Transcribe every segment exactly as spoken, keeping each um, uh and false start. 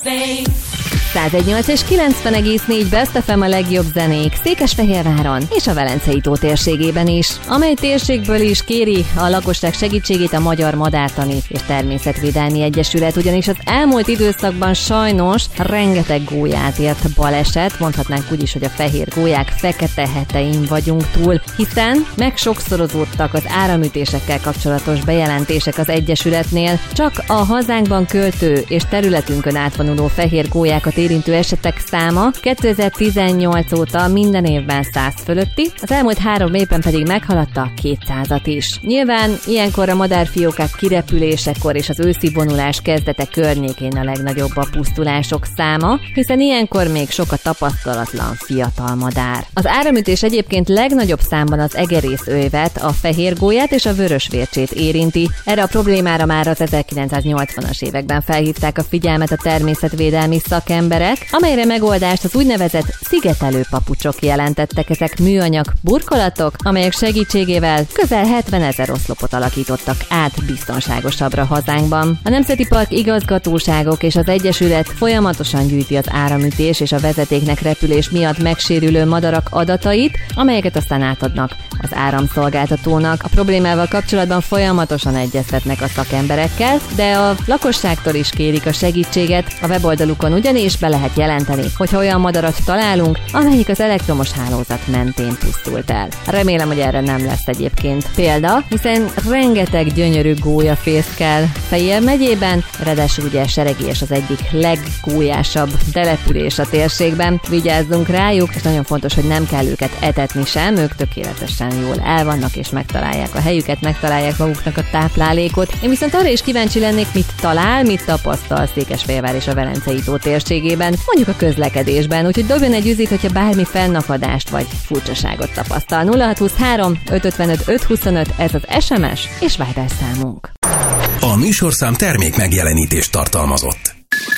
száz nyolc és kilencven egész négy Best ef em a legjobb zenék Székesfehérváron és a Velencei tó térségében is, amely térségből is kéri a lakosság segítségét a Magyar Madártani és Természetvédelmi Egyesület, ugyanis az elmúlt időszakban sajnos rengeteg gólyát ért baleset, mondhatnánk úgy is, hogy a fehér gólyák fekete hetein vagyunk túl, hiszen megsokszorozódtak az áramütésekkel kapcsolatos bejelentések az Egyesületnél, csak a hazánkban költő és területünkön átvonuló fehér gólyákat érintő esetek száma kétezer-tizennyolc óta minden évben száz fölötti, az elmúlt három évben pedig meghaladta a kétszázat is. Nyilván ilyenkor a madárfiókák kirepülésekor és az őszi vonulás kezdete környékén a legnagyobb a pusztulások száma, hiszen ilyenkor még sok a tapasztalatlan fiatal madár. Az áramütés egyébként legnagyobb számban az egerészőjvet, a fehér gólyát és a vörösvércsét érinti. Erre a problémára már az ezerkilencszáznyolcvanas években felhívták a figyelmet a természetvédelmi szakemberek, amelyre megoldást az úgynevezett szigetelő papucsok jelentettek. Ezek műanyag burkolatok, amelyek segítségével közel hetvenezer oszlopot alakítottak át biztonságosabbra hazánkban. A Nemzeti Park igazgatóságok és az Egyesület folyamatosan gyűjti az áramütés és a vezetéknek repülés miatt megsérülő madarak adatait, amelyeket aztán átadnak az áramszolgáltatónak. A problémával kapcsolatban folyamatosan egyeztetnek a szakemberekkel, de a lakosságtól is kérik a segítséget. A weboldalukon ugyanis be lehet jelenteni, hogyha olyan madarat találunk, amelyik az elektromos hálózat mentén pusztult el. Remélem, hogy erre nem lesz egyébként példa, hiszen rengeteg gyönyörű gólya fészkel Fejér megyében, ráadásul ugye Seregés az egyik leggólyásabb település a térségben. Vigyázzunk rájuk, és nagyon fontos, hogy nem kell őket etetni sem, ők tökéletesen jól el vannak, és megtalálják a helyüket, megtalálják maguknak a táplálékot. Én viszont arra is kíváncsi lennék, mit talál, mit tapasztal Székesfehérvár és a Velencei tó térségében, mondjuk a közlekedésben, úgyhogy dobjon egy üzit, hogyha bármi fennakadást vagy furcsaságot tapasztal. nulla hat huszonhárom öt ötvenöt öt huszonöt, ez az es em es és Viber számunk. A műsorszám termék megjelenítést tartalmazott.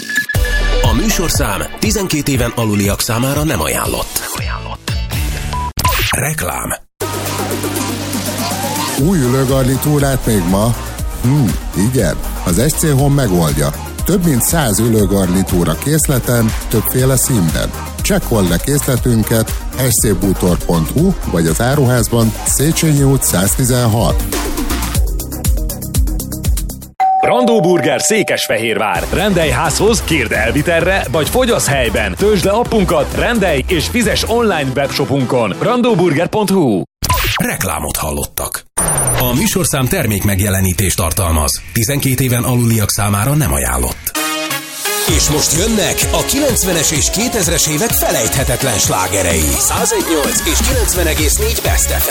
A műsorszám tizenkét éven aluliak számára nem ajánlott. Nem ajánlott. Reklám. Új ülőgarnitúrát még ma? Hm, igen, az es cé Home megoldja. Több mint száz ülőgarnitúra készleten, többféle színben. Csekkold le készletünket es cé bútor pont hu vagy az áruházban, Széchenyi út száztizenhat. Randó Burger Székesfehérvár. Rendelj házhoz, kérd elvitelre, vagy fogyasz helyben. Töltsd le appunkat, rendelj és fizes online webshopunkon. randó burger pont hu. Reklámot hallottak. A műsorszám termék megjelenítést tartalmaz. tizenkét éven aluliak számára nem ajánlott. És most jönnek a kilencvenes és kétezres évek felejthetetlen slágerei. száz nyolc és kilencven egész négy Best ef